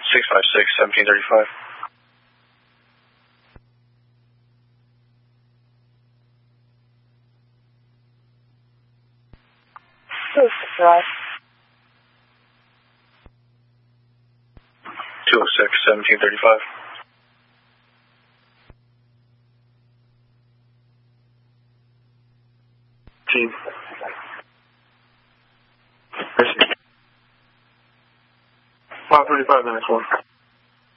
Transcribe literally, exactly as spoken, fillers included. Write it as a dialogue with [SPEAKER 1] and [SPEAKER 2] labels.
[SPEAKER 1] six five six, seventeen thirty-five.
[SPEAKER 2] two oh six, right?
[SPEAKER 1] two oh six, seventeen thirty-five. Team. five thirty-five, the next one.